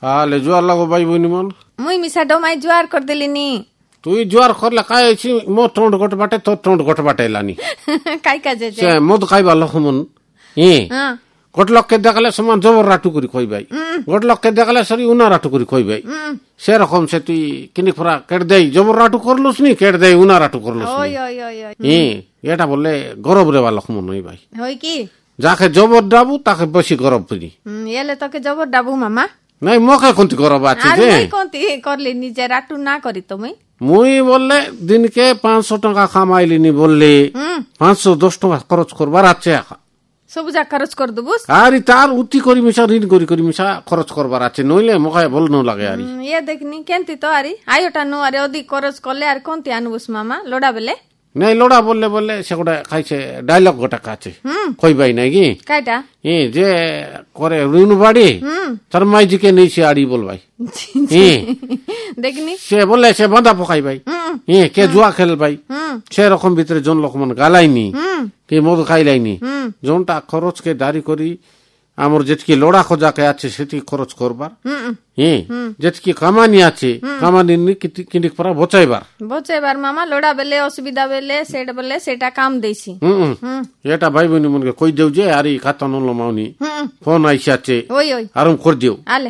हाले जुआर लगो भाई बनी मन मुई मिसा डोमाई जुआर कर देलिनी तुई जुआर करले काय छि मो टोंड गोट बाटे तो टोंड गोट बाटे लानी काय का जे से मोद खाइबा लखमन हां गोट लोक के देखले समान जबर राटू करी खोई भाई गोट लोक के देखले सरी उना राटू करी खोई भाई से रकम से तुई किनि फरा केट देई जबर राटू करलुस नी केट देई उना राटू करलुस ओय ओय ओय एटा बोले गरब रेवा लखमन होई भाई होय की जाके जबर डाबू ताके बसी गरब परी येले तके जबर डाबू मामा नहीं मोके कोंती गरब आछि जे नहीं कोंती करली निजे राटू ना करी तो मुई बोले दिन के 500 टका कमाइली नी बोले 510 टका खर्च करबार আছে सब जा खर्च कर दबुस आरी तार उति करी मिसा ऋण करी मिसा खर्च करबार আছে नइले मका बोल न लागे आरी ये देखनी केंती तो आरी आयोटा नो आरे अधिक खर्च करले आर कोंती आनुबुस मामा लोडा बेले नहीं लोडा बोलले बोलले से गोटा खाइছে डायलॉग गोटा काছে কই ভাই নাই কি কাইটা যে করে ঋণ বাড়ি শর্মাই জি के नहीं से आड़ी बोल भाई देखनी से बोले से बंदा पकाई भाई के जुआ खेल भाई से रकम ভিতরে জন লোকমান গালাইনি কি মদ খাইলাইনি জনটা খরচ কে দাঁড়ি করি আমার যেটকি লোড়া খোঁজা কে আছে সেটি খরচ করবার যেটকি কামানি আছে কামানি কিনি পরা বচাইবার মামা লোড়া বেলে অসুবিধা বেলে সেটা বলে সেটা কাম দেইছি এটা ভাই বোন মনকে কই দেউ যে আরি খাতা নলো মাউনি ফোন আইছে আছে ওই ওই আরম কর দিও আলে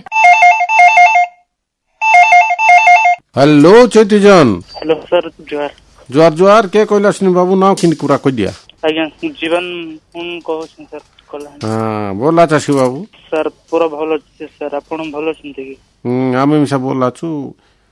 हेलो चैतीजन हेलो सर जुआर जुआर जुआर के কৈলাসনি বাবু নাও কিনি কুরা কই দিয়া आज्ञा जीवन उन कहू सर कला हां बोला चासी बाबू सर पूरा भलो छै सर आपण भलो छथि कि আমি মিশা বলাছু